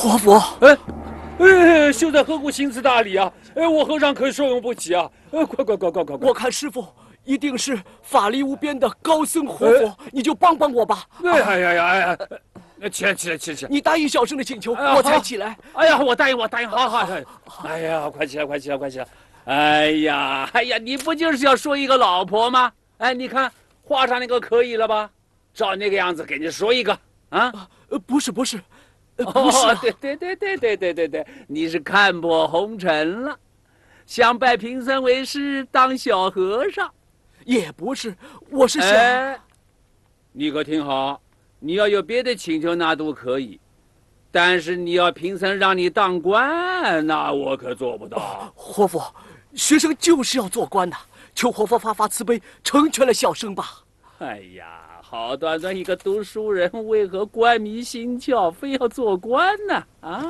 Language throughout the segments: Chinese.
活佛， 秀才何故行此大礼啊？我和尚可受用不起啊！快！ 我看师傅一定是法力无边的高僧活佛，你就帮帮我吧。 哎呀，起来！ 你答应小生的请求，我才起来。 哎呀，我答应，好。哎呀，快起来！哎呀，你不就是要说一个老婆吗？哎，你看画上那个可以了吧？照那个样子给你说一个啊？ 不是，不是、 对，你是看破红尘了，想拜贫僧为师当小和尚。 也不是，我是想， 你可听好，你要有别的请求那都可以，但是你要贫僧让你当官，那我可做不到。 活佛，学生就是要做官呐，求活佛发慈悲，成全了小生吧。 哎呀，好端端一个读书人，为何官迷心窍，非要做官呢？啊，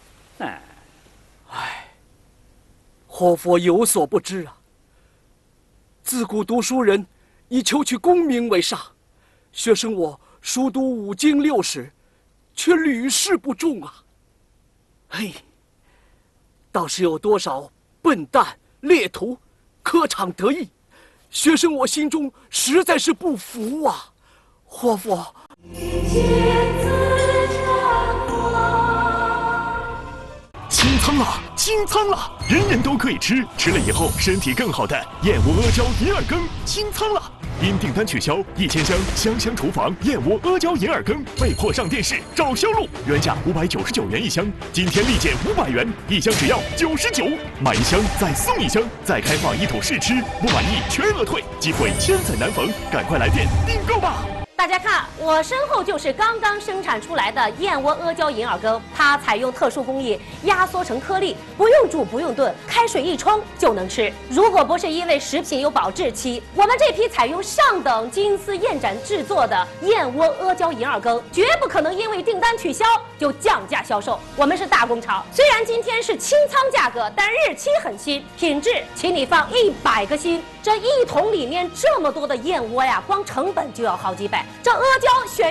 活佛有所不知啊。自古读书人以求取功名为上，学生我熟读5经6史，却屡试不中啊。嘿，倒是有多少笨蛋劣徒科场得意，学生我心中实在是不服啊。活佛， 清仓了！人人都可以吃，吃了以后身体更好的燕窝阿胶银耳羹清仓了。因订单取消，1000箱香香厨房燕窝阿胶银耳羹被迫上电视找销路，原价599元一箱，今天立减500元，一箱只要99，买一箱再送一箱，再开放1桶试吃，不满意全额退，机会千载难逢，赶快来电订购吧！ 大家看，我身后就是刚刚生产出来的燕窝阿胶银耳羹，它采用特殊工艺压缩成颗粒，不用煮不用炖，开水一冲就能吃。如果不是因为食品有保质期，我们这批采用上等金丝燕盏制作的燕窝阿胶银耳羹，绝不可能因为订单取消就降价销售。我们是大工厂，虽然今天是清仓价格，但日期很新，品质请你放100个心。这1桶里面这么多的燕窝呀，光成本就要好几百。这阿胶选